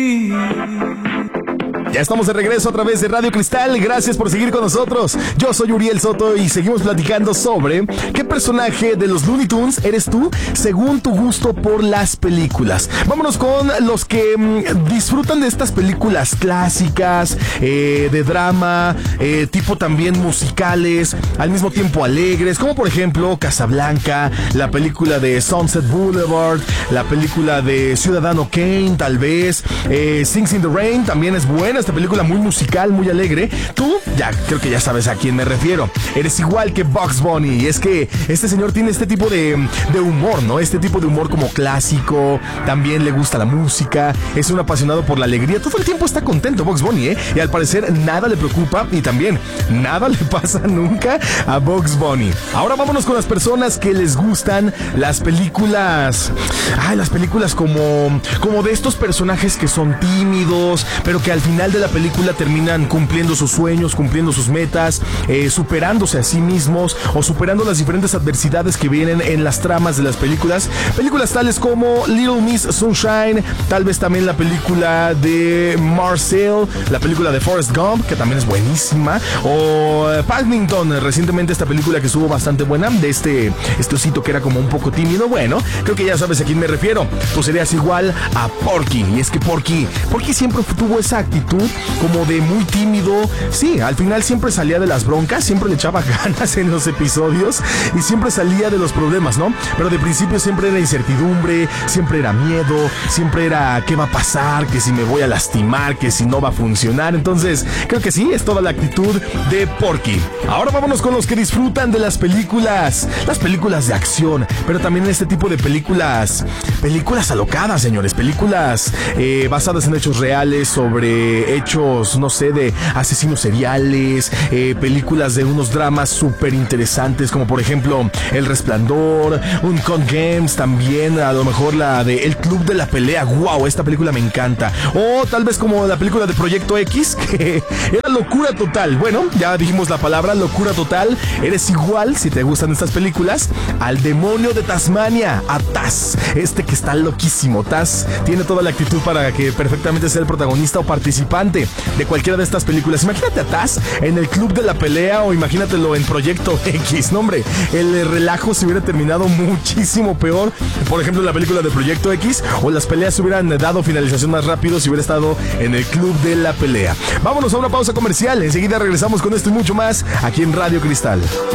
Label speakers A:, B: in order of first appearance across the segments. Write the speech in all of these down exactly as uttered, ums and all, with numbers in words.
A: Ya estamos de regreso a través de Radio Cristal. Gracias por seguir con nosotros. Yo soy Uriel Soto y seguimos platicando sobre qué personaje de los Looney Tunes eres tú según tu gusto por las películas. Vámonos con los que mmm, disfrutan de estas películas clásicas, eh, de drama, eh, tipo también musicales, al mismo tiempo alegres, como por ejemplo Casablanca, la película de Sunset Boulevard, la película de Ciudadano Kane, tal vez, eh, Sings in the Rain, también es buena. Esta película muy musical, muy alegre. Tú, ya creo que ya sabes a quién me refiero. Eres igual que Bugs Bunny. Y es que este señor tiene este tipo de, de humor, ¿no? Este tipo de humor como clásico. También le gusta la música. Es un apasionado por la alegría. Todo el tiempo está contento Bugs Bunny, ¿eh? Y al parecer nada le preocupa. Y también nada le pasa nunca a Bugs Bunny. Ahora vámonos con las personas que les gustan las películas. Ay, las películas como, como de estos personajes que son tímidos, pero que al final de la película terminan cumpliendo sus sueños, cumpliendo sus metas, eh, superándose a sí mismos o superando las diferentes adversidades que vienen en las tramas de las películas. Películas tales como Little Miss Sunshine, tal vez también la película de Marcel, la película de Forrest Gump, que también es buenísima, o uh, Paddington, recientemente esta película que estuvo bastante buena, de este, este osito que era como un poco tímido. Bueno, creo que ya sabes a quién me refiero. Tú serías igual a Porky, y es que Porky, Porky siempre tuvo esa actitud como de muy tímido. Sí, al final siempre salía de las broncas, siempre le echaba ganas en los episodios y siempre salía de los problemas, ¿no? Pero de principio siempre era incertidumbre, siempre era miedo, siempre era qué va a pasar, que si me voy a lastimar, que si no va a funcionar. Entonces, creo que sí, es toda la actitud de Porky. Ahora vámonos con los que disfrutan de las películas, las películas de acción, pero también este tipo de películas, películas alocadas, señores, películas eh, basadas en hechos reales, sobre hechos, no sé, de asesinos seriales, eh, películas de unos dramas súper interesantes, como por ejemplo El Resplandor, Uncut Gems, también a lo mejor la de El Club de la Pelea. Wow, esta película me encanta. O tal vez como la película de Proyecto X, que era locura total. Bueno, ya dijimos la palabra locura total. Eres igual, si te gustan estas películas, al demonio de Tasmania, a Taz, este que está loquísimo. Taz tiene toda la actitud para que perfectamente sea el protagonista o participante de cualquiera de estas películas. Imagínate a Taz en El Club de la Pelea o imagínatelo en Proyecto X. No, hombre, el relajo se hubiera terminado muchísimo peor. Por ejemplo, en la película de Proyecto X, o las peleas se hubieran dado finalización más rápido si hubiera estado en El Club de la Pelea. Vámonos a una pausa comercial. Enseguida regresamos con esto y mucho más aquí en Radio Cristal.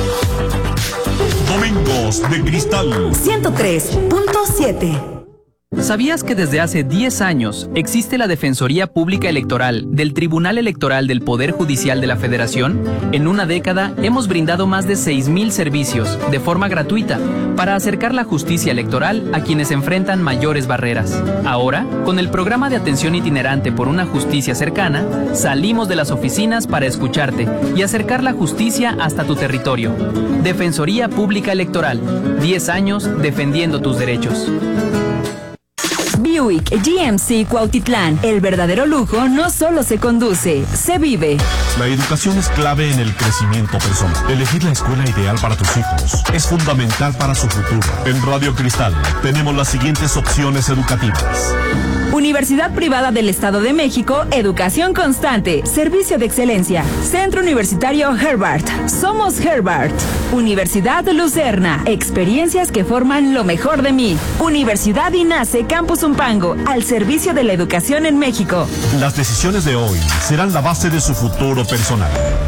B: Domingos de Cristal
C: ciento tres punto siete.
D: ¿Sabías que desde hace diez años existe la Defensoría Pública Electoral del Tribunal Electoral del Poder Judicial de la Federación? En una década hemos brindado más de seis mil servicios de forma gratuita para acercar la justicia electoral a quienes enfrentan mayores barreras. Ahora, con el programa de atención itinerante por una justicia cercana, salimos de las oficinas para escucharte y acercar la justicia hasta tu territorio. Defensoría Pública Electoral, diez años defendiendo tus derechos.
C: Buick G M C Cuautitlán. El verdadero lujo no solo se conduce, se vive.
B: La educación es clave en el crecimiento personal. Elegir la escuela ideal para tus hijos es fundamental para su futuro. En Radio Cristal tenemos las siguientes opciones educativas.
C: Universidad Privada del Estado de México, educación constante, servicio de excelencia. Centro Universitario Herbart, somos Herbart. Universidad Lucerna, experiencias que forman lo mejor de mí. Universidad INACE Campus Umpango, al servicio de la educación en México.
B: Las decisiones de hoy serán la base de su futuro personal.